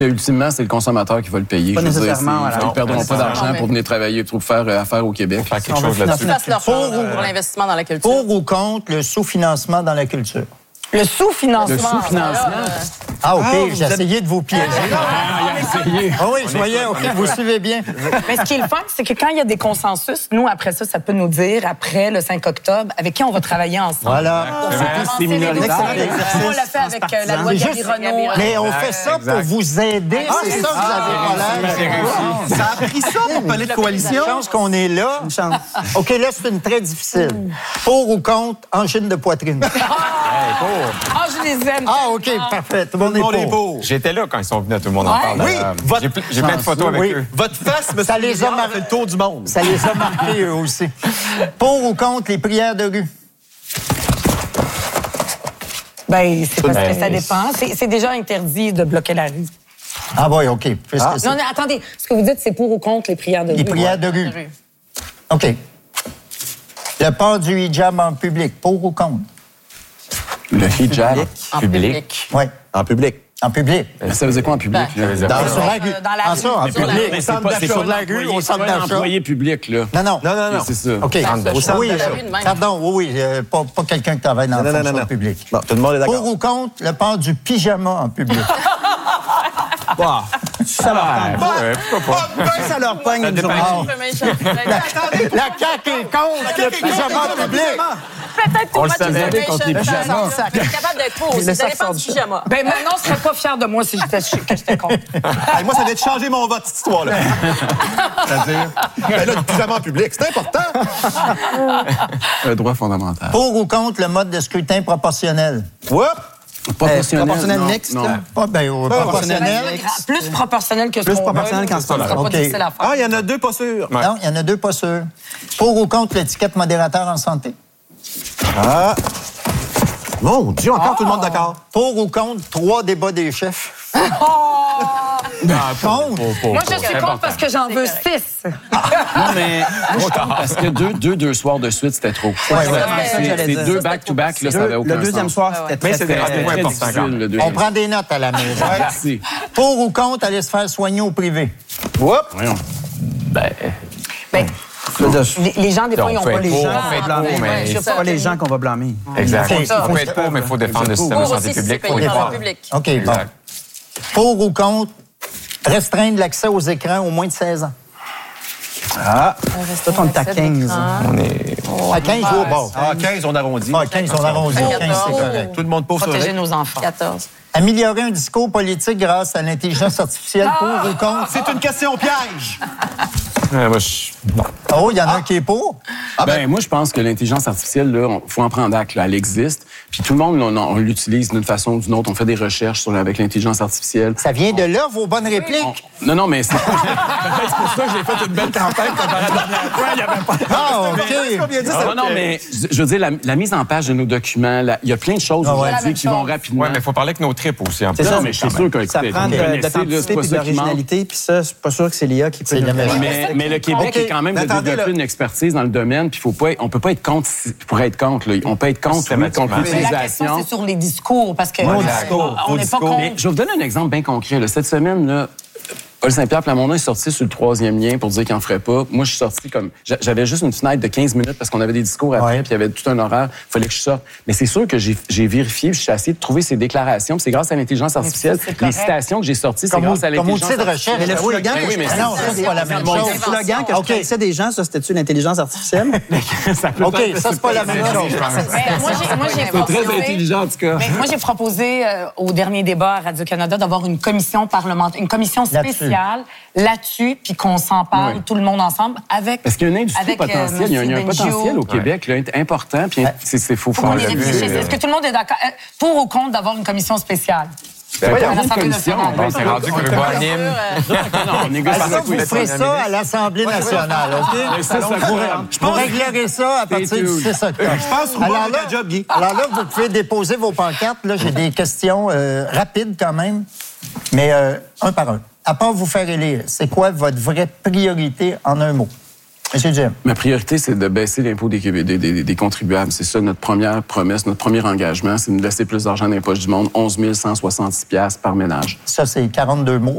Ultimement, c'est le consommateur qui va le payer. Pas nécessairement. Ils ne perdront pas d'argent pour venir travailler, pour faire affaire au Québec. Faire quelque chose là-dessus. Fasse leur pour l'investissement dans la culture. Pour ou contre le sous-financement dans la culture? Le sous-financement. Le sous-financement. Ah, OK, j'ai essayé de vous piéger. Ah oui, je voyais, OK, vous suivez bien. Mais ce qui est le fun, c'est que quand il y a des consensus, nous, après ça peut nous dire, après le 5 octobre, avec qui on va travailler ensemble. Voilà. C'est minoritaire. On l'a fait avec la loi Gabi Renault. Mais on fait ça pour vous aider. C'est ça que vous avez l'air. Ça a pris ça pour parler de coalition. Une chance qu'on est là. Une chance. OK, là, c'est une très difficile. Pour ou contre angine de poitrine? Ah, je les aime. Ah, OK, parfait. Tout le monde est pour. J'étais là quand ils sont venus, tout le monde en parle. Oui, J'ai plein de photos avec eux. Votre face, me Ça les a fait le tour du monde. Ça les a marqués, eux aussi. Pour ou contre les prières de rue? Ben, c'est parce que ça dépend. C'est déjà interdit de bloquer la rue. Ah oui, OK. Non, mais attendez. Ce que vous dites, c'est pour ou contre les prières de rue? Les prières de rue. OK. Le port du hijab en public, pour ou contre? Le hijab. En public. Oui. En public. En public. Mais ça veut dire quoi en public? Là? Sur la rue. Dans la rue. En public. Mais c'est pas sur la rue, au centre un d'achat. employé public, là. Non. C'est ça. OK. Au centre Oui, de la rue de même. pardon, oui, pas quelqu'un qui travaille dans le fonction publique. Bon, tout le monde est d'accord. Pour ou contre le port du pyjama en public? Ça leur pogne. Pourquoi pas? Ça leur pogne une journée. La CAQ est contre le pyjama en public. Peut-être On le savait contre les pyjamas. Vous êtes capable d'être pour aussi. Vous n'allez pas du pyjama. Ben, maintenant, je serais pas fière de moi si j'étais contre. Hey, moi, ça vient de changer mon vote, cette histoire-là. C'est-à-dire? Ben là, le pyjama en public, c'est important. Un droit fondamental. Pour ou contre le mode de scrutin proportionnel? Whoop! Proportionnel non, mixte, non. là? Proportionnel. Plus proportionnel que ce Plus qu'on proportionnel veut. qu'en ce temps-là. Ça sera pas OK. difficile à faire. Ah, il y en a deux pas sûrs. Non, il y en a deux pas sûrs. Pour ou contre l'étiquette modérateur en santé? Ah! Mon Dieu, encore tout le monde d'accord. Pour ou contre 3 débats des chefs? Contre? Moi, je suis contre parce que j'en veux 6. Non, mais moi, je pense parce que deux soirs de suite, c'était trop. C'est deux back-to-back, là, ça n'avait aucun sens. Le deuxième soir, c'était Mais c'est des C'était rendez-vous très importants. difficile, le On deuxième. prend des notes à la maison. Merci. Pour ou contre aller se faire soigner au privé? Whoop! Voyons. Ben, les gens, des fois, ils n'ont On peut pas être les pour, gens. on peut être pour, mais... C'est pas les gens qu'on va blâmer. Exact. OK. Il faut être pour, mais il faut défendre le système de Pour santé aussi, c'est publique. payé Faut par être le public. OK, bon. Exact. Pour ou contre restreindre l'accès aux écrans aux moins de 16 ans? Toi, on est à 15. On est... À 15 jours, bon. Ah, 15, on arrondit. Ah, 15, on arrondit. 15, c'est correct. Tout le monde pauvre sur Protéger le nos enfants. 14. Améliorer un discours politique grâce à l'intelligence artificielle, pour ou contre? C'est une question piège. Moi, je... Non. Oh, il y en a un qui est pour. Ben, moi, je pense que l'intelligence artificielle, là, faut en prendre acte. Là, elle existe. Puis tout le monde, on l'utilise d'une façon ou d'une autre. On fait des recherches avec l'intelligence artificielle. Ça vient de là, vos bonnes répliques? Non, mais c'est peut-être pour ça que j'ai fait une belle campagne pendant la dernière fois. Il y avait pas... Ah, OK. Non, mais je veux dire, la mise en page de nos documents, il y a plein de choses aujourd'hui qui vont rapidement. Ouais, mais il faut parler avec nos tripes aussi. En C'est plus. ça, Non, mais je suis sûr que, Ça écoutez, prend vous de connaissez, là, c'est l'authenticité pas et de ça qui manque. l'originalité, puis ça, c'est pas sûr que c'est l'IA qui peut nous le faire. Mais le Québec est quand même de développer une expertise dans le domaine, puis on peut pas être contre pour être contre. Là. On peut être contre, oui, contre Mais la question, l'utilisation. c'est sur les discours, parce que discours, on n'est pas contre. Mais je vais vous donner un exemple bien concret. Là. Cette semaine, là, Paul Saint-Pierre Plamondon est sorti sur le 3e lien pour dire qu'il n'en ferait pas. Moi, je suis sorti comme... J'avais juste une fenêtre de 15 minutes parce qu'on avait des discours après, puis il y avait tout un horaire. Il fallait que je sorte. Mais c'est sûr que j'ai vérifié, puis je suis essayé de trouver ces déclarations. Puis c'est grâce à l'intelligence artificielle. c'est Les correct. citations que j'ai sorties, c'est Comme grâce à l'intelligence outil de recherche. Mais le slogan, oui, mais non, ça, c'est pas la même Le chose. slogan que je connaissais des gens, ça, c'était-tu l'intelligence artificielle? OK, ça, c'est pas la même chose. Moi, j'ai C'est très intelligent, en tout cas. Mais moi, j'ai proposé au dernier débat à Radio-Canada d'avoir une commission parlementaire, une commission spéciale là-dessus, puis qu'on s'en parle, Oui. tout le monde ensemble, avec. Parce qu'il y a une industrie avec, potentielle. Il y a un Monsieur potentiel au Québec là, important, puis c'est faut Faut qu'on y le réfléchisse. Est-ce que tout le monde est d'accord? Pour ou contre d'avoir une commission spéciale? Ben, À une l'Assemblée commission. nationale. Ben, C'est rendu que le bois anime. Non, on négocie Ça, vous ferez ça à l'Assemblée nationale, OK? Mais ça coûte. Vous réglerez ça à partir du 6 octobre. Je pense que Alors là, Guy. alors là, vous pouvez déposer vos pancartes. Là, j'ai des questions rapides quand même, mais un par un. À part vous faire élire, c'est quoi votre vraie priorité en un mot? Monsieur Jim. Ma priorité, c'est de baisser l'impôt des contribuables. C'est ça notre première promesse, notre premier engagement, c'est de laisser plus d'argent dans les poches du monde, 11 166 $ par ménage. Ça, c'est 42 mots.